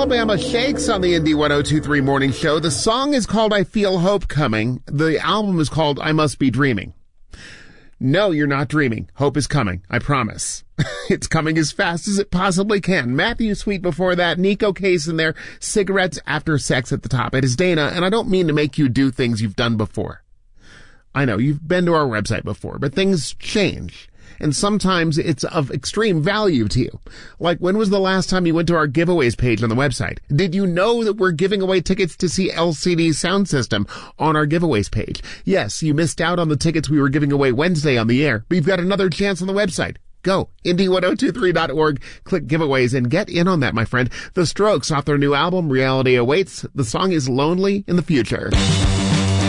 Alabama Shakes on the Indie 102.3 Morning Show. The song is called I Feel Hope Coming. The album is called I Must Be Dreaming. No, you're not dreaming. Hope is coming. I promise. It's coming as fast as it possibly can. Matthew Sweet before that. Nico Case in there. Cigarettes After Sex at the top. It is Dana, and I don't mean to make you do things you've done before. I know, you've been to our website before, but things change. And sometimes it's of extreme value to you. Like, when was the last time you went to our giveaways page on the website? Did you know that we're giving away tickets to see LCD Sound System on our giveaways page? Yes, you missed out on the tickets we were giving away Wednesday on the air, but you've got another chance on the website. Go, indie1023.org, click giveaways, and get in on that, my friend. The Strokes off their new album, Reality Awaits. The song is Lonely in the Future.